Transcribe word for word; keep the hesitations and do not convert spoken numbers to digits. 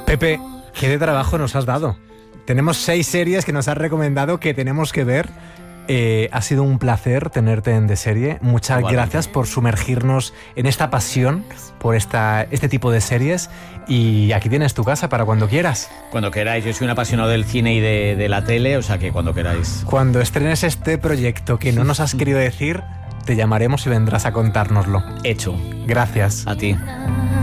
Pepe, ¿qué de trabajo nos has dado? Tenemos seis series que nos has recomendado que tenemos que ver. Eh, ha sido un placer tenerte en De Serie. Muchas Igualmente. gracias por sumergirnos en esta pasión por esta, este tipo de series. Y aquí tienes tu casa para cuando quieras. Cuando queráis, yo soy un apasionado del cine y de, de la tele, o sea que cuando queráis. Cuando estrenes este proyecto que no nos has querido decir, te llamaremos y vendrás a contárnoslo. Hecho. Gracias. A ti.